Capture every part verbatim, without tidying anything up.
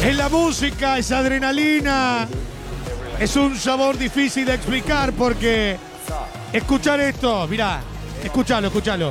Es la música, es adrenalina. Es un sabor difícil de explicar porque escuchar esto, mirá, escúchalo, escúchalo.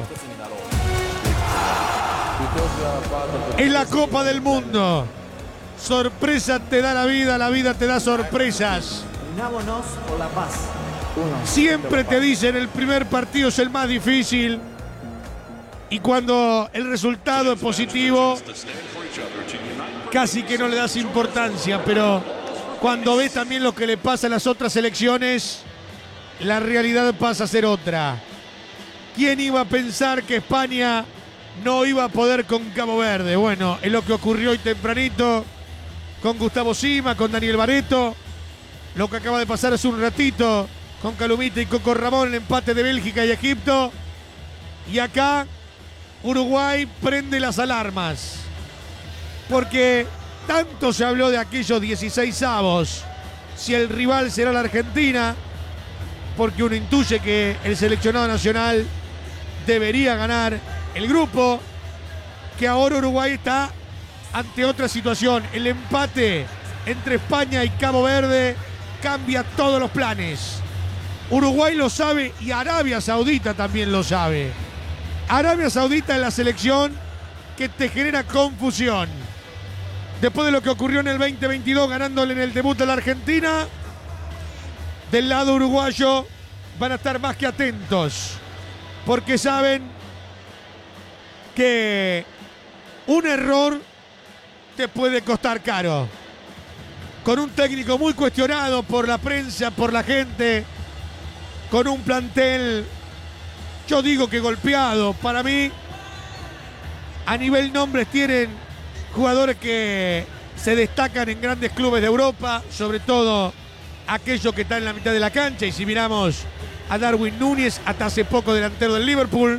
Es la Copa del Mundo. Sorpresa te da la vida, la vida te da sorpresas. Unámonos por la paz. Siempre te dicen el primer partido es el más difícil y cuando el resultado es positivo casi que no le das importancia, pero cuando ves también lo que le pasa a las otras selecciones, la realidad pasa a ser otra. ¿Quién iba a pensar que España no iba a poder con Cabo Verde? Bueno, es lo que ocurrió hoy tempranito con Gustavo Sima, con Daniel Barreto. Lo que acaba de pasar hace un ratito con Calumita y Coco Ramón, el empate de Bélgica y Egipto. Y acá Uruguay prende las alarmas. Porque tanto se habló de aquellos dieciséis avos, si el rival será la Argentina, porque uno intuye que el seleccionado nacional debería ganar el grupo, que ahora Uruguay está ante otra situación. El empate entre España y Cabo Verde cambia todos los planes. Uruguay lo sabe y Arabia Saudita también lo sabe. Arabia Saudita es la selección que te genera confusión. Después de lo que ocurrió en el veinte veintidós ganándole en el debut de la Argentina, del lado uruguayo van a estar más que atentos, porque saben que un error te puede costar caro. Con un técnico muy cuestionado por la prensa, por la gente, con un plantel, yo digo que golpeado. Para mí, a nivel nombres tienen jugadores que se destacan en grandes clubes de Europa, sobre todo aquellos que están en la mitad de la cancha. Y si miramos a Darwin Núñez, hasta hace poco delantero del Liverpool.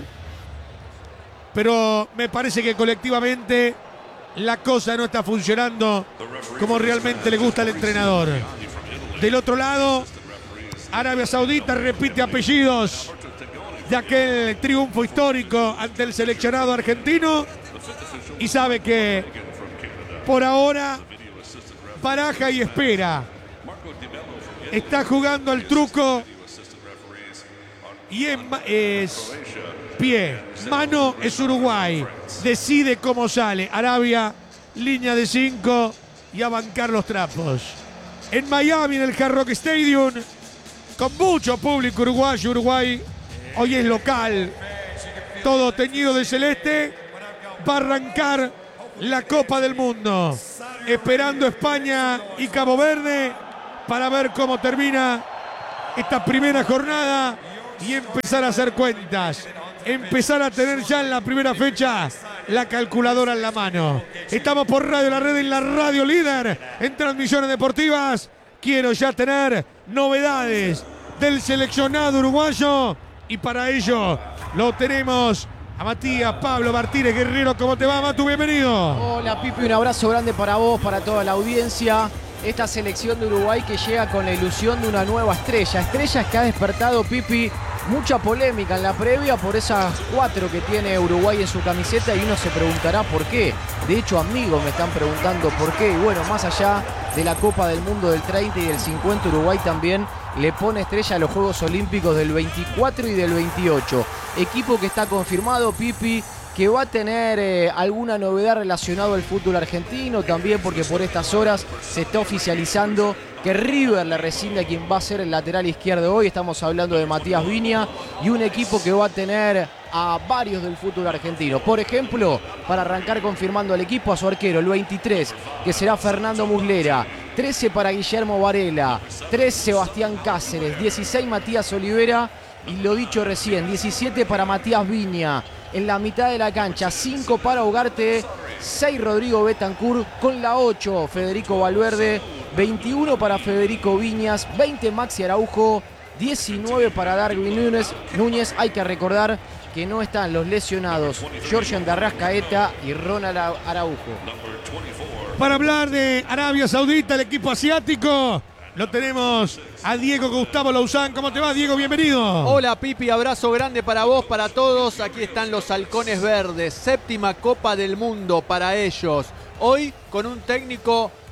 Pero me parece que colectivamente la cosa no está funcionando como realmente le gusta al entrenador. Del otro lado, Arabia Saudita repite apellidos de aquel triunfo histórico ante el seleccionado argentino y sabe que por ahora baraja y espera. Está jugando al truco y es, es pie, mano es Uruguay. Decide cómo sale. Arabia, línea de cinco y a bancar los trapos. En Miami, en el Hard Rock Stadium, con mucho público uruguayo. Uruguay hoy es local, todo teñido de celeste. Va a arrancar la Copa del Mundo, esperando España y Cabo Verde para ver cómo termina esta primera jornada y empezar a hacer cuentas, empezar a tener ya en la primera fecha la calculadora en la mano. Estamos por Radio La Red, en la radio líder en transmisiones deportivas. Quiero ya tener novedades del seleccionado uruguayo y para ello lo tenemos a Matías Pablo Martínez Guerrero. ¿Cómo te va, Matu? Bienvenido. Hola, Pipi, un abrazo grande para vos, para toda la audiencia. Esta selección de Uruguay que llega con la ilusión de una nueva estrella. Estrellas que ha despertado, Pipi, mucha polémica en la previa por esas cuatro que tiene Uruguay en su camiseta y uno se preguntará por qué. De hecho, amigos me están preguntando por qué. Y bueno, más allá de la Copa del Mundo del treinta y del cincuenta, Uruguay también le pone estrella a los Juegos Olímpicos del veinticuatro y del veintiocho. Equipo que está confirmado, Pipi, que va a tener eh, alguna novedad relacionada al fútbol argentino, también porque por estas horas se está oficializando que River le rescinde a quien va a ser el lateral izquierdo hoy. Estamos hablando de Matías Viña y un equipo que va a tener a varios del fútbol argentino. Por ejemplo, para arrancar confirmando al equipo, a su arquero, el veintitrés, que será Fernando Muslera, trece para Guillermo Varela, tres Sebastián Cáceres, dieciséis Matías Olivera y lo dicho recién, diecisiete para Matías Viña. En la mitad de la cancha, cinco para Ugarte, seis Rodrigo Bentancur, con la ocho Federico Valverde, veintiuno para Federico Viñas, veinte Maxi Araujo, diecinueve para Darwin Núñez. Núñez, hay que recordar que no están los lesionados Georgian de Arrascaeta y Ronald Araujo. Para hablar de Arabia Saudita, el equipo asiático, lo tenemos a Diego Gustavo Lauzán. ¿Cómo te va, Diego? Bienvenido. Hola, Pipi. Abrazo grande para vos, para todos. Aquí están los halcones verdes. Séptima Copa del Mundo para ellos. Hoy con un técnico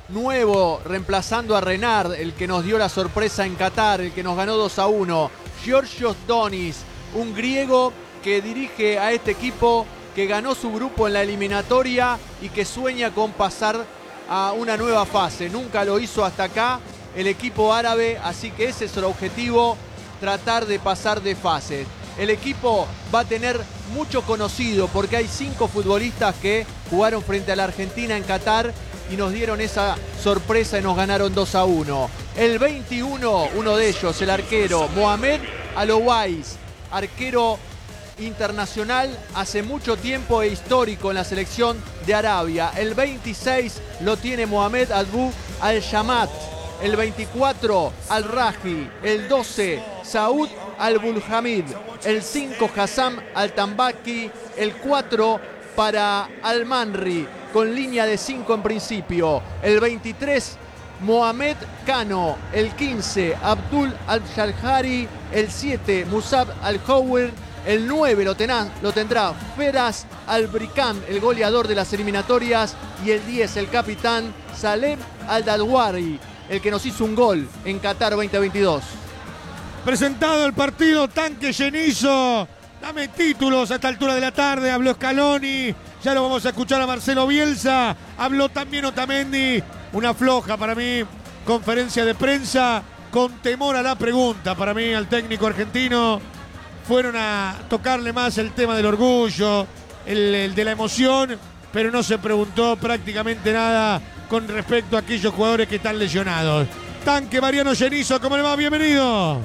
nuevo reemplazando a Renard, el que nos dio la sorpresa en Qatar, el que nos ganó dos a uno. Georgios Donis, un griego que dirige a este equipo, que ganó su grupo en la eliminatoria y que sueña con pasar a una nueva fase. Nunca lo hizo hasta acá el equipo árabe, así que ese es el objetivo, tratar de pasar de fase. El equipo va a tener mucho conocido porque hay cinco futbolistas que jugaron frente a la Argentina en Qatar y nos dieron esa sorpresa y nos ganaron dos a uno. El veintiuno, uno de ellos, el arquero Mohamed Alouais, arquero internacional hace mucho tiempo e histórico en la selección de Arabia. El veintiséis lo tiene Mohamed Abu Al-Shamat. El veinticuatro, Al-Raji. El doce, Saud Al-Bulhamid. El cinco, Hassam Al-Tambaki. El cuatro para Al-Manri, con línea de cinco en principio. El veintitrés, Mohamed Kano. El quince, Abdul Al-Shalhari. El siete, Musab Al-Howir. El nueve lo, tená, lo tendrá Feras Al-Brikam, el goleador de las eliminatorias. Y el diez, el capitán Salem Al-Dadwari, el que nos hizo un gol en Qatar veinte veintidós. Presentado el partido, tanque llenizo. Dame títulos a esta altura de la tarde. Habló Scaloni. Ya lo vamos a escuchar a Marcelo Bielsa. Habló también Otamendi. Una floja para mí conferencia de prensa, con temor a la pregunta para mí al técnico argentino. Fueron a tocarle más el tema del orgullo, el, el de la emoción, pero no se preguntó prácticamente nada con respecto a aquellos jugadores que están lesionados. Tanque Mariano Llenizo, ¿cómo le va? Bienvenido.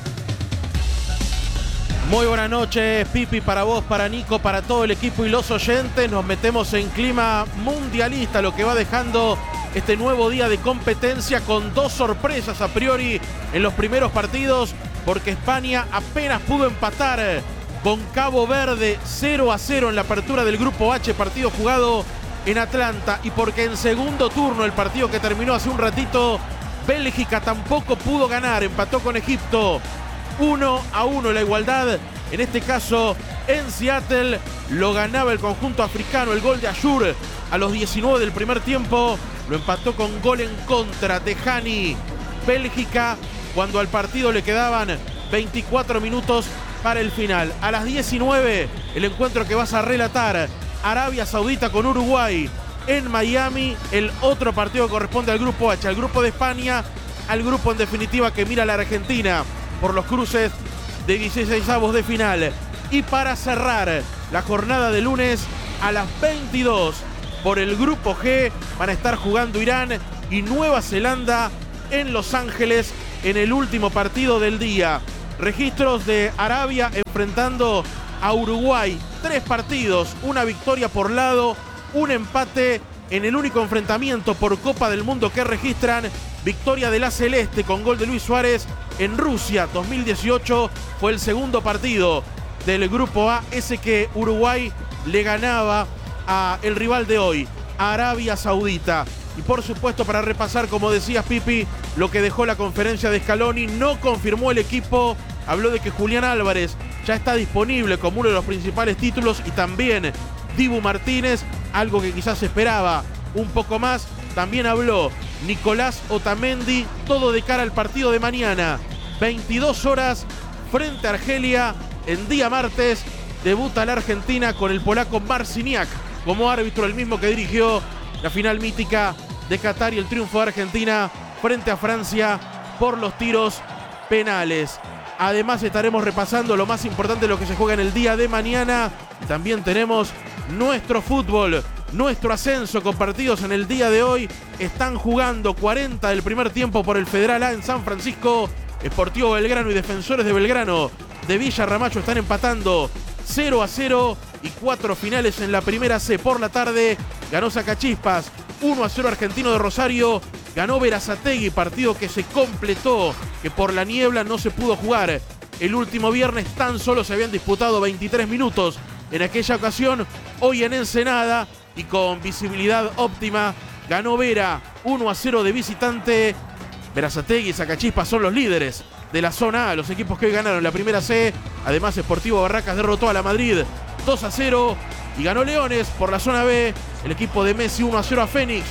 Muy buenas noches, Pipi, para vos, para Nico, para todo el equipo y los oyentes. Nos metemos en clima mundialista, lo que va dejando este nuevo día de competencia con dos sorpresas a priori en los primeros partidos, porque España apenas pudo empatar con Cabo Verde cero a cero en la apertura del Grupo H, partido jugado en Atlanta, y porque en segundo turno, el partido que terminó hace un ratito, Bélgica tampoco pudo ganar, empató con Egipto uno a uno, la igualdad, en este caso en Seattle, lo ganaba el conjunto africano. El gol de Ayur a los diecinueve del primer tiempo lo empató con gol en contra de Hani. Bélgica, cuando al partido le quedaban veinticuatro minutos para el final. A las diecinueve, el encuentro que vas a relatar, Arabia Saudita con Uruguay en Miami, el otro partido que corresponde al Grupo H, al Grupo de España, al grupo en definitiva que mira a la Argentina por los cruces de dieciseisavos de final. Y para cerrar la jornada de lunes, a las veintidós, por el Grupo G, van a estar jugando Irán y Nueva Zelanda en Los Ángeles en el último partido del día. Registros de Arabia enfrentando a Uruguay. Tres partidos, una victoria por lado, un empate en el único enfrentamiento por Copa del Mundo que registran. Victoria de la Celeste con gol de Luis Suárez en Rusia dos mil dieciocho. Fue el segundo partido del Grupo A, ese que Uruguay le ganaba a el rival de hoy, a Arabia Saudita. Y por supuesto, para repasar, como decías, Pipi, lo que dejó la conferencia de Scaloni, no confirmó el equipo, habló de que Julián Álvarez ya está disponible como uno de los principales títulos, y también Dibu Martínez, algo que quizás esperaba un poco más. También habló Nicolás Otamendi, todo de cara al partido de mañana, veintidós horas, frente a Argelia, en día martes. Debuta la Argentina con el polaco Marciniak como árbitro, el mismo que dirigió la final mítica de Qatar y el triunfo de Argentina frente a Francia por los tiros penales. Además, estaremos repasando lo más importante de lo que se juega en el día de mañana. También tenemos nuestro fútbol, nuestro ascenso con partidos en el día de hoy. Están jugando cuarenta del primer tiempo por el Federal A en San Francisco. Sportivo Belgrano y Defensores de Belgrano de Villa Ramallo están empatando cero a cero, y cuatro finales en la primera C. Por la tarde ganó Sacachispas uno a cero Argentino de Rosario, ganó Berazategui, partido que se completó, que por la niebla no se pudo jugar el último viernes. Tan solo se habían disputado veintitrés minutos en aquella ocasión. Hoy en Ensenada, y con visibilidad óptima, ganó Vera uno a cero de visitante. Berazategui y Sacachispas son los líderes de la zona A, los equipos que hoy ganaron la primera C. Además, Sportivo Barracas derrotó a la Madrid dos a cero y ganó Leones por la zona B. El equipo de Messi uno a cero a Fénix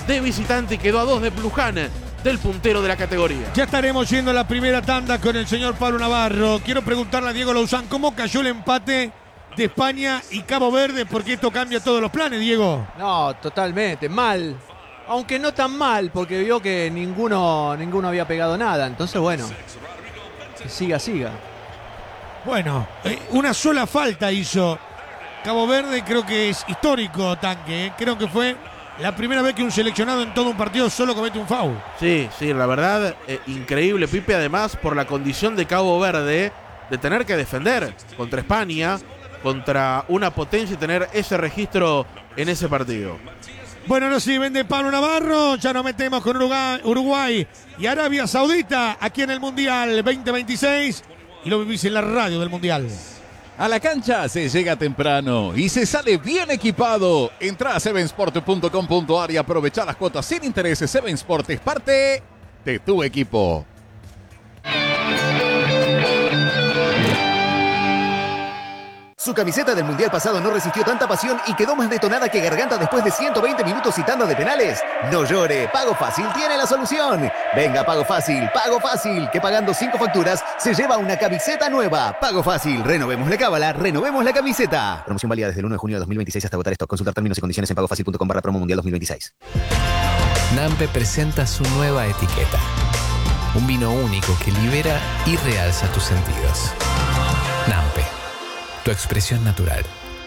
de visitante y quedó a dos de Luján, del puntero de la categoría. Ya estaremos yendo a la primera tanda con el señor Pablo Navarro. Quiero preguntarle a Diego Lauzán cómo cayó el empate de España y Cabo Verde, porque esto cambia todos los planes, Diego. No, totalmente, mal. Aunque no tan mal, porque vio que ninguno, ninguno había pegado nada. Entonces, bueno, que siga, siga. Bueno, eh, una sola falta hizo Cabo Verde, creo que es histórico, Tanque. ¿eh? Creo que fue la primera vez que un seleccionado en todo un partido solo comete un foul. Sí, sí, la verdad, eh, increíble, Pipe, además por la condición de Cabo Verde de tener que defender contra España, contra una potencia y tener ese registro en ese partido. Bueno, ahora sí, vende Pablo Navarro, ya nos metemos con Uruguay, Uruguay y Arabia Saudita aquí en el Mundial veinte veintiséis y lo vivís en la radio del Mundial. A la cancha se llega temprano y se sale bien equipado. Entra a seven sport punto com punto a r y aprovecha las cuotas sin intereses. Seven Sport es parte de tu equipo. Su camiseta del Mundial pasado no resistió tanta pasión y quedó más detonada que Garganta después de ciento veinte minutos y tanda de penales. No llore, Pago Fácil tiene la solución. Venga, Pago Fácil, Pago Fácil, que pagando cinco facturas se lleva una camiseta nueva. Pago Fácil, renovemos la cábala, renovemos la camiseta. Promoción válida desde el uno de junio de dos mil veintiséis hasta agotar stock. Consultar términos y condiciones en pagofacil punto com barra promo mundial dos mil veintiséis. Nampe presenta su nueva etiqueta. Un vino único que libera y realza tus sentidos. Nampe. Tu expresión natural.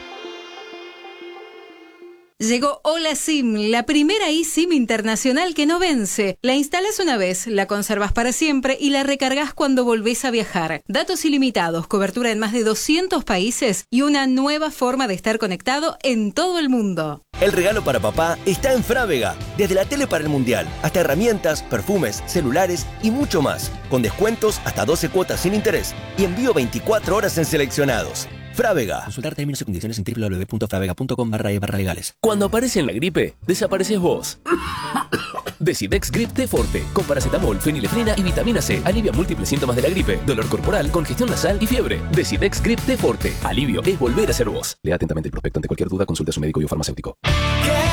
Llegó Hola SIM, la primera eSIM internacional que no vence. La instalas una vez, la conservas para siempre y la recargas cuando volvés a viajar. Datos ilimitados, cobertura en más de doscientos países y una nueva forma de estar conectado en todo el mundo. El regalo para papá está en Frávega. Desde la tele para el Mundial, hasta herramientas, perfumes, celulares y mucho más. Con descuentos hasta doce cuotas sin interés y envío veinticuatro horas en seleccionados. Frávega. Consultar términos y condiciones en w w w punto fravega punto com barra e barra legales. Cuando aparece la gripe, desapareces vos. Decidex Grip T Forte, con paracetamol, fenilefrina y vitamina C. Alivia múltiples síntomas de la gripe, dolor corporal, congestión nasal y fiebre. Decidex Grip T Forte. Alivio es volver a ser vos. Lea atentamente el prospecto. Ante cualquier duda, consulte a su médico y o farmacéutico.